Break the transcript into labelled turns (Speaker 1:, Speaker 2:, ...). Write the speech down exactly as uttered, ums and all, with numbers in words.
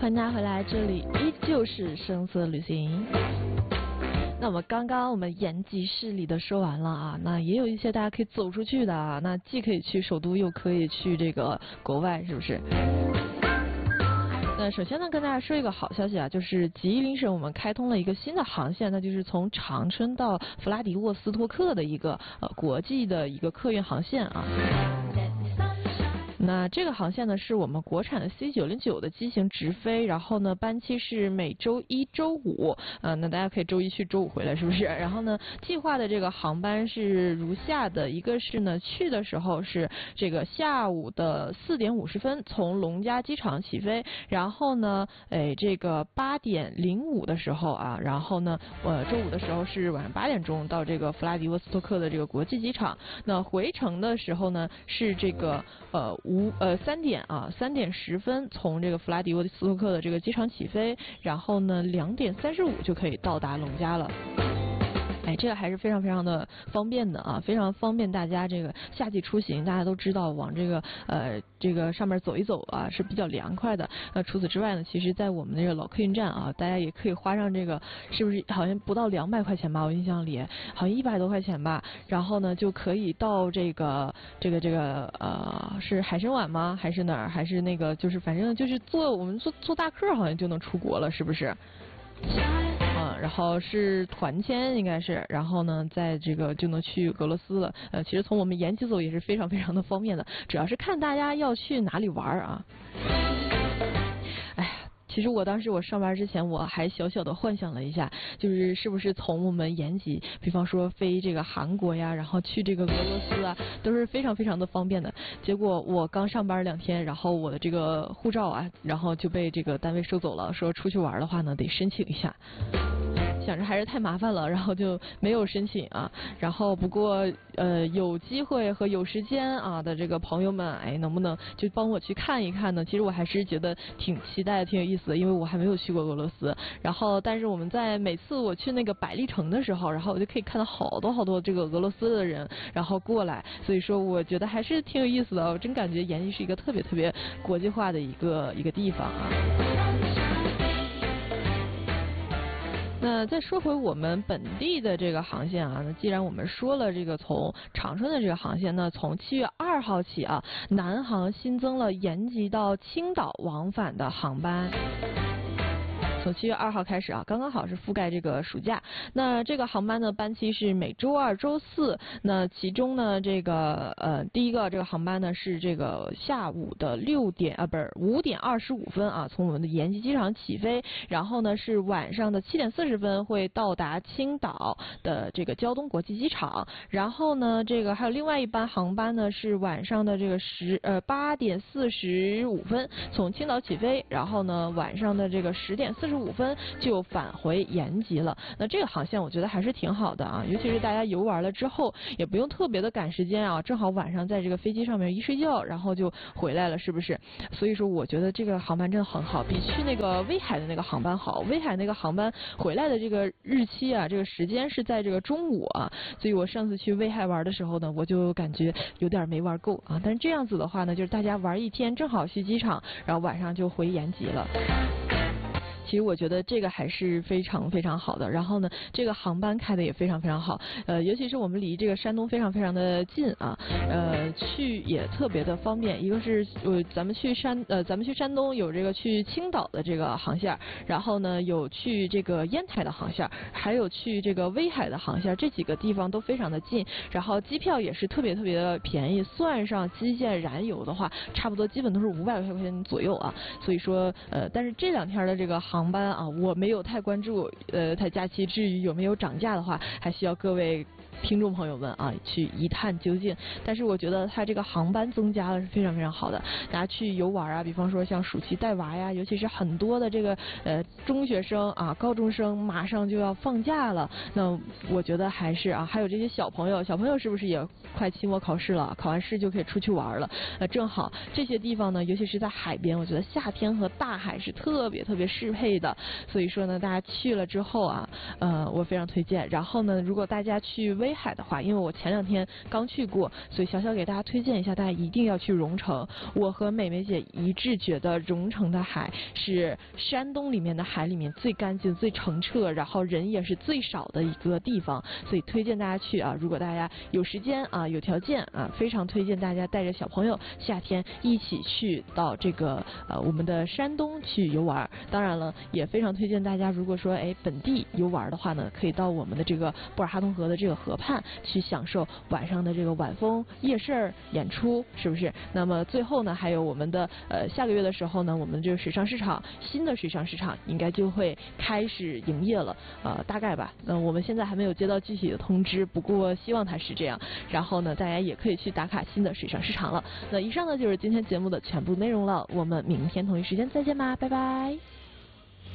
Speaker 1: 欢迎大家回来，这里依旧是声色旅行。那我们刚刚我们延吉市里的说完了啊，那也有一些大家可以走出去的啊，那既可以去首都，又可以去这个国外，是不是？那首先呢，跟大家说一个好消息啊，就是吉林省我们开通了一个新的航线，那就是从长春到弗拉迪沃斯托克的一个呃国际的一个客运航线啊。那这个航线呢，是我们国产的 C 九零九的机型直飞，然后呢，班期是每周一、周五，呃，那大家可以周一去，周五回来，是不是？然后呢，计划的这个航班是如下的，一个是呢，去的时候是这个下午的四点五十分从龙嘉机场起飞，然后呢，哎，这个八点零五的时候啊，然后呢，呃，周五的时候是晚上八点钟到这个弗拉迪沃斯托克的这个国际机场，那回程的时候呢，是这个呃。五呃三点啊，三点十分从这个弗拉迪沃斯托克的这个机场起飞，然后呢两点三十五就可以到达龙嘉了。哎，这个还是非常非常的方便的啊，非常方便大家这个夏季出行。大家都知道往这个呃这个上面走一走啊是比较凉快的。那除此之外呢，其实在我们这个老客运站啊，大家也可以花上这个是不是好像不到两百块钱吧？我印象里好像一百多块钱吧。然后呢就可以到这个这个这个呃是海参崴吗？还是哪儿？还是那个就是反正就是坐我们坐坐大客好像就能出国了，是不是？嗯，然后是团签应该是，然后呢，在这个就能去俄罗斯了。呃，其实从我们延吉走也是非常非常的方便的，主要是看大家要去哪里玩啊。哎呀。其实我当时我上班之前我还小小的幻想了一下，就是是不是从我们延吉，比方说飞这个韩国呀，然后去这个俄罗斯啊，都是非常非常的方便的。结果我刚上班两天，然后我的这个护照啊，然后就被这个单位收走了，说出去玩的话呢得申请一下。想着还是太麻烦了，然后就没有申请啊。然后不过呃有机会和有时间啊的这个朋友们，哎，能不能就帮我去看一看呢？其实我还是觉得挺期待、挺有意思的，因为我还没有去过俄罗斯。然后，但是我们在每次我去那个百丽城的时候，然后我就可以看到好多好多这个俄罗斯的人，然后过来。所以说，我觉得还是挺有意思的。我真感觉延吉是一个特别特别国际化的一个一个地方啊。那再说回我们本地的这个航线啊，那既然我们说了这个从长春的这个航线，那从七月二号起啊，南航新增了延吉到青岛往返的航班。从七月二号开始啊，刚刚好是覆盖这个暑假。那这个航班呢，班期是每周二、周四。那其中呢，这个呃，第一个这个航班呢是这个下午的六点啊，不是五点二十五分啊，从我们的延吉机场起飞，然后呢是晚上的七点四十分会到达青岛的这个胶东国际机场。然后呢，这个还有另外一班航班呢是晚上的这个十呃八点四十五分从青岛起飞，然后呢晚上的这个十点四十五分就返回延吉了。那这个航线我觉得还是挺好的啊，尤其是大家游玩了之后也不用特别的赶时间啊，正好晚上在这个飞机上面一睡觉，然后就回来了，是不是？所以说我觉得这个航班真的很好，比去那个威海的那个航班好。威海那个航班回来的这个日期啊，这个时间是在这个中午啊，所以我上次去威海玩的时候呢，我就感觉有点没玩够啊。但是这样子的话呢，就是大家玩一天正好去机场，然后晚上就回延吉了。其实我觉得这个还是非常非常好的，然后呢，这个航班开的也非常非常好，呃，尤其是我们离这个山东非常非常的近啊，呃，去也特别的方便。一个是呃，咱们去山呃，咱们去山东有这个去青岛的这个航线，然后呢有去这个烟台的航线，还有去这个威海的航线，这几个地方都非常的近，然后机票也是特别特别的便宜，算上基建燃油的话，差不多基本都是五百块钱左右啊。所以说呃，但是这两天的这个航航班啊，我没有太关注，呃，它假期至于有没有涨价的话，还需要各位听众朋友们啊去一探究竟。但是我觉得它这个航班增加了是非常非常好的，大家去游玩啊，比方说像暑期带娃呀，尤其是很多的这个呃中学生啊、高中生马上就要放假了，那我觉得还是啊，还有这些小朋友，小朋友是不是也快期末考试了？考完试就可以出去玩了，呃，正好这些地方呢，尤其是在海边，我觉得夏天和大海是特别特别适配的。所以说呢，大家去了之后啊，呃，我非常推荐。然后呢，如果大家去威威海的话，因为我前两天刚去过，所以小小给大家推荐一下，大家一定要去荣成。我和美美姐一致觉得荣成的海是山东里面的海里面最干净、最澄澈，然后人也是最少的一个地方，所以推荐大家去啊！如果大家有时间啊、有条件啊，非常推荐大家带着小朋友夏天一起去到这个呃我们的山东去游玩。当然了，也非常推荐大家，如果说哎本地游玩的话呢，可以到我们的这个布尔哈通河的这个河畔去享受晚上的这个晚风夜市演出，是不是？那么最后呢，还有我们的呃下个月的时候呢，我们这个水上市场新的水上市场应该就会开始营业了，呃大概吧。那、呃、我们现在还没有接到具体的通知，不过希望它是这样。然后呢，大家也可以去打卡新的水上市场了。那以上呢就是今天节目的全部内容了，我们明天同一时间再见吧，拜拜。